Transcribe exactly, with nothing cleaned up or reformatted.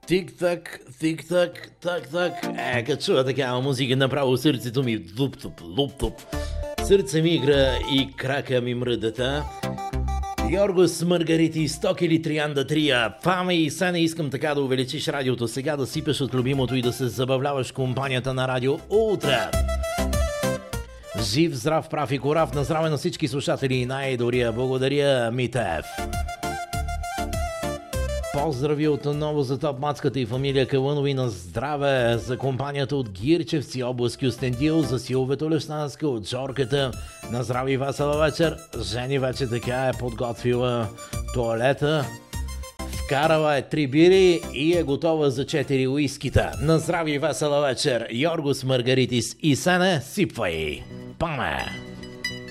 Тик-так, тик-так, так-так. Е, като чува такава музика, направо сърцето ми луп-туп, луп-туп. Сърце ми игра и крака ми мръдата. Йоргос Маргарити, сто кили Трианда Трия. Фама и Сене, искам така да увеличиш радиото сега, да сипеш от любимото и да се забавляваш в компанията на Радио Ултра. Жив, здрав, прав и корав, на здраве на всички слушатели и най-дория. Благодаря, Митев. Поздрави отново за топ мацката и фамилия Калънови, на здраве за компанията от Гирчевци, област Кюстендил, за Силвето Лещанска от Жорката. На здраве и весела вечер. Жени вече така е подготвила туалета, вкарала е три бири и е готова за четири уискита. На здраве и весела вечер. Йоргос Маргаритис и Сене, сипвай! Паме!